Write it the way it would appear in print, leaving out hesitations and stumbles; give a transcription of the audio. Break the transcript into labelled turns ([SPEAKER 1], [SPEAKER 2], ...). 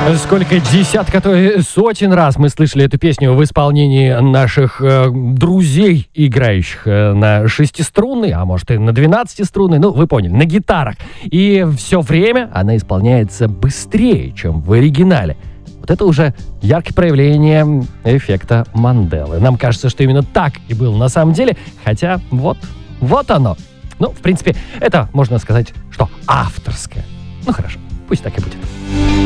[SPEAKER 1] Сколько десятков, а то и сотен раз мы слышали эту песню в исполнении наших друзей, играющих на шестиструнной, а может и на 12-струнной, ну, вы поняли, на гитарах. И все время она исполняется быстрее, чем в оригинале. Вот это уже яркое проявление эффекта Манделы. Нам кажется, что именно так и было на самом деле, хотя вот оно. Ну, в принципе, это, можно сказать, что авторское. Ну, хорошо, пусть так и будет.